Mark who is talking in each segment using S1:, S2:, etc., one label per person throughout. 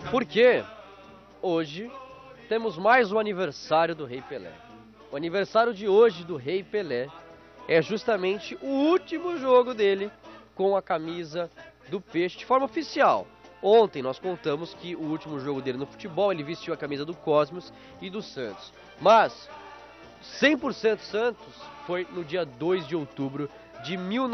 S1: Porque hoje temos mais um aniversário do Rei Pelé. O aniversário de hoje do Rei Pelé é justamente o último jogo dele com a camisa do Peixe de forma oficial. Ontem nós contamos que o último jogo dele no futebol ele vestiu a camisa do Cosmos e do Santos. Mas 100% Santos foi no dia 2 de outubro de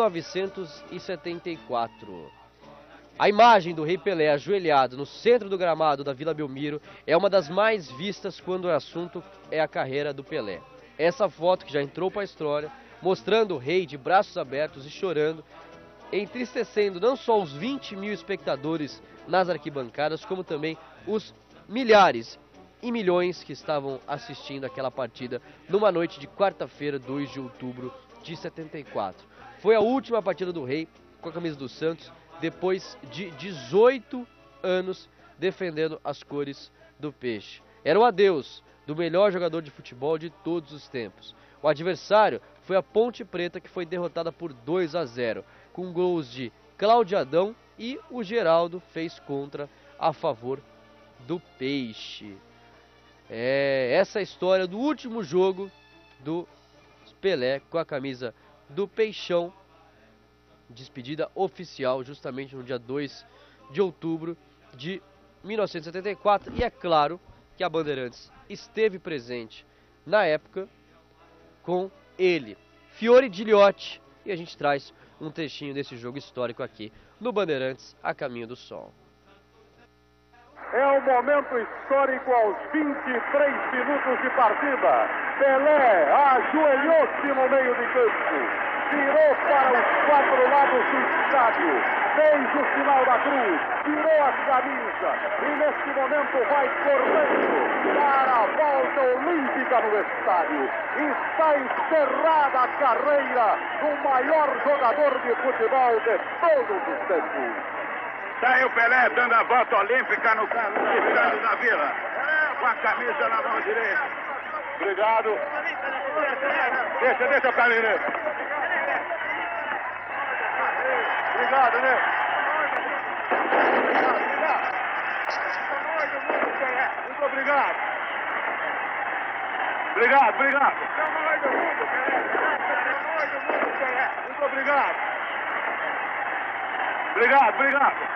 S1: 1974. A imagem do Rei Pelé ajoelhado no centro do gramado da Vila Belmiro é uma das mais vistas quando o assunto é a carreira do Pelé. Essa foto que já entrou para a história, mostrando o rei de braços abertos e chorando, entristecendo não só os 20 mil espectadores nas arquibancadas, como também os milhares e milhões que estavam assistindo aquela partida numa noite de quarta-feira, 2 de outubro de 74. Foi a última partida do Rei com a camisa do Santos, depois de 18 anos defendendo as cores do Peixe. Era o adeus do melhor jogador de futebol de todos os tempos. O adversário foi a Ponte Preta, que foi derrotada por 2-0, com gols de Cláudio Adão, e o Geraldo fez contra a favor do Peixe. Essa é a história do último jogo do Pelé com a camisa do Peixão. Despedida oficial justamente no dia 2 de outubro de 1974. E é claro que a Bandeirantes esteve presente na época com ele, Fiore di Liotti. E a gente traz um trechinho desse jogo histórico aqui no Bandeirantes, a caminho do sol.
S2: É um momento histórico aos 23 minutos de partida. Pelé ajoelhou-se no meio de campo. Virou para os 4 lados do estádio, fez o sinal da cruz, tirou a camisa e neste momento vai correndo para a volta olímpica no estádio. Está encerrada a carreira do maior jogador de futebol de todos os tempos.
S3: Está aí o Pelé dando a volta olímpica no estádio da Vila, com a camisa na mão direita.
S2: Obrigado. Deixa o Carlinhos. Obrigado, né? Muito obrigado. Obrigado. Muito obrigado. Obrigado.